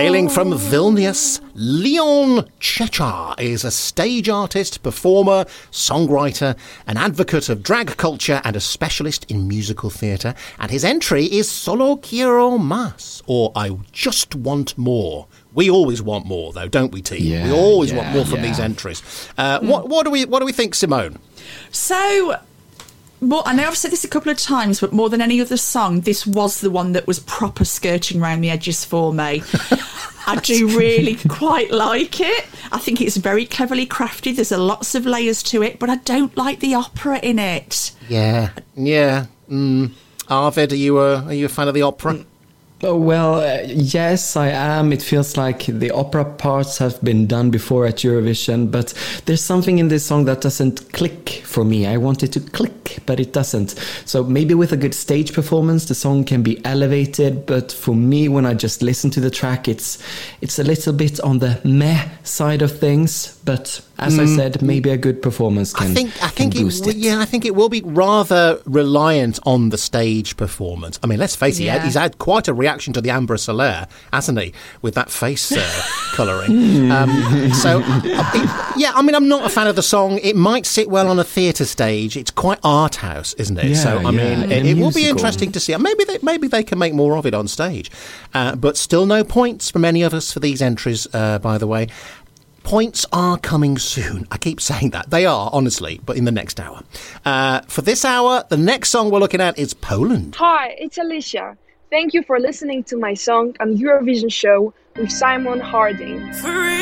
Hailing from Vilnius, Leon Chechar is a stage artist, performer, songwriter, an advocate of drag culture and a specialist in musical theatre. And his entry is Solo Quiero Más, or I Just Want More. We always want more, though, don't we, T? Yeah, we always want more from these entries. What do we think, Simone? So, I know I've said this a couple of times, but more than any other song, this was the one that was proper skirting around the edges for me. I do really quite like it. I think it's very cleverly crafted. There's lots of layers to it, but I don't like the opera in it. Yeah. Arvid, are you a fan of the opera? Oh, well, yes, I am. It feels like the opera parts have been done before at Eurovision, but there's something in this song that doesn't click for me. I want it to click, but it doesn't. So maybe with a good stage performance, the song can be elevated, but for me, when I just listen to the track, it's a little bit on the meh side of things, but as I said, maybe a good performance can boost it. Yeah, I think it will be rather reliant on the stage performance. I mean, let's face it, he's had quite a reaction to the Amber Soler, hasn't he, with that face colouring. I'm not a fan of the song. It might sit well on a theatre stage. It's quite art house, isn't it? It will be interesting to see. Maybe they can make more of it on stage. But still no points from any of us for these entries, by the way. Points are coming soon. I keep saying that. They are, honestly, but in the next hour. For this hour, the next song we're looking at is Poland. Hi, it's Alicia. Thank you for listening to my song on Eurovision show with Simon Harding.